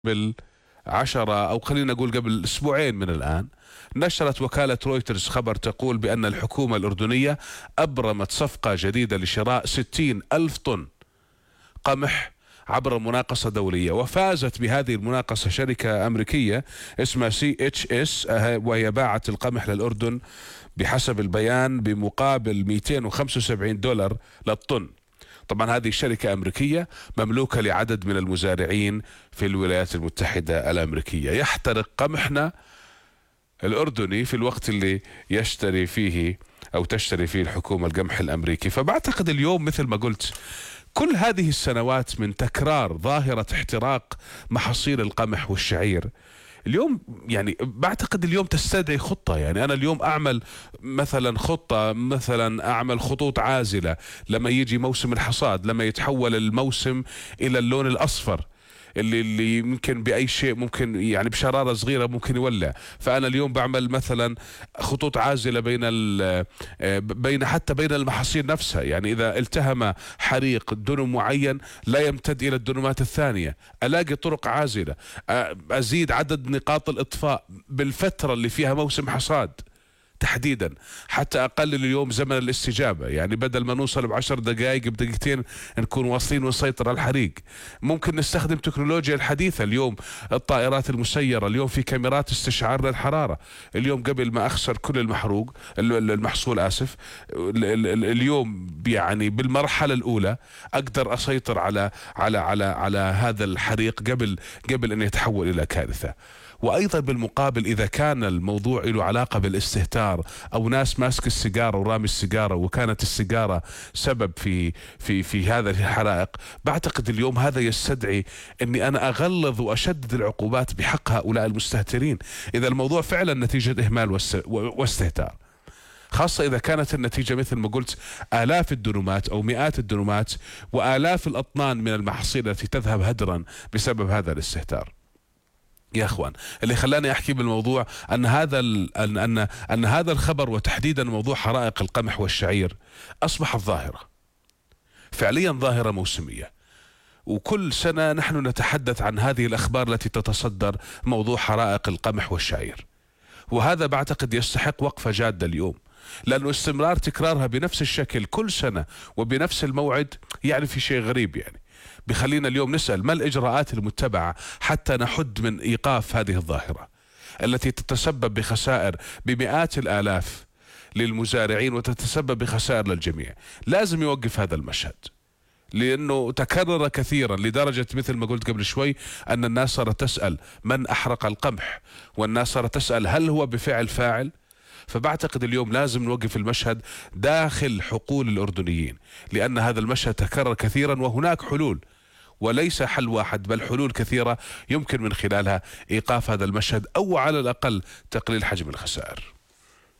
قبل 10 أو خلينا نقول قبل أسبوعين من الآن، نشرت وكالة رويترز خبر تقول بأن الحكومة الأردنية أبرمت صفقة جديدة لشراء 60 ألف طن قمح عبر مناقصة دولية، وفازت بهذه المناقصة شركة أمريكية اسمها CHS، وهي باعت القمح للأردن بحسب البيان بمقابل $275 للطن. طبعا هذه الشركة أمريكية مملوكة لعدد من المزارعين في الولايات المتحدة الأمريكية. يحترق قمحنا الأردني في الوقت اللي يشتري فيه أو تشتري فيه الحكومة القمح الأمريكي. فبعتقد اليوم مثل ما قلت، كل هذه السنوات من تكرار ظاهرة احتراق محاصيل القمح والشعير، اليوم يعني بعتقد اليوم تستدعي خطة. يعني أنا اليوم أعمل مثلا خطة، مثلا أعمل خطوط عازلة لما يجي موسم الحصاد، لما يتحول الموسم إلى اللون الأصفر اللي يمكن بأي شيء ممكن يعني بشرارة صغيرة ممكن يولع. فأنا اليوم بعمل مثلا خطوط عازلة بين حتى بين المحاصيل نفسها. يعني إذا التهم حريق دنم معين لا يمتد إلى الدنمات الثانية، ألاقي طرق عازلة، أزيد عدد نقاط الإطفاء بالفترة اللي فيها موسم حصاد تحديدا، حتى اقلل اليوم زمن الاستجابه. يعني بدل ما نوصل ب10 دقائق بدقيقتين نكون واصلين ونسيطر على الحريق. ممكن نستخدم تكنولوجيا الحديثه اليوم، الطائرات المسيره، اليوم في كاميرات استشعار للحراره. اليوم قبل ما اخسر كل المحصول اليوم يعني بالمرحله الاولى اقدر اسيطر على هذا الحريق قبل ان يتحول الى كارثه. وايضا بالمقابل اذا كان الموضوع له علاقه بالاستهتار او ناس ماسك السيجاره ورامي السيجاره وكانت السيجاره سبب في هذه الحرائق، بعتقد اليوم هذا يستدعي اني انا اغلظ واشدد العقوبات بحق هؤلاء المستهترين اذا الموضوع فعلا نتيجه اهمال واستهتار، خاصة إذا كانت النتيجة مثل ما قلت آلاف الدنومات أو مئات الدنومات وآلاف الأطنان من المحاصيل التي تذهب هدرا بسبب هذا الاستهتار. يا اخوان، اللي خلاني احكي بالموضوع ان هذا الخبر وتحديدا موضوع حرائق القمح والشعير اصبحت ظاهرة فعليا، ظاهرة موسمية، وكل سنة نحن نتحدث عن هذه الاخبار التي تتصدر موضوع حرائق القمح والشعير. وهذا بعتقد يستحق وقفة جادة اليوم، لأنه استمرار تكرارها بنفس الشكل كل سنة وبنفس الموعد يعني في شيء غريب. يعني بخلينا اليوم نسأل ما الإجراءات المتبعة حتى نحد من إيقاف هذه الظاهرة التي تتسبب بخسائر بمئات الآلاف للمزارعين وتتسبب بخسائر للجميع. لازم يوقف هذا المشهد لأنه تكرر كثيرا لدرجة مثل ما قلت قبل شوي أن الناس صارت تسأل من أحرق القمح، والناس صارت تسأل هل هو بفعل فاعل. فبعتقد اليوم لازم نوقف المشهد داخل حقول الأردنيين، لأن هذا المشهد تكرر كثيرا وهناك حلول، وليس حل واحد بل حلول كثيرة يمكن من خلالها إيقاف هذا المشهد أو على الأقل تقليل حجم الخسائر.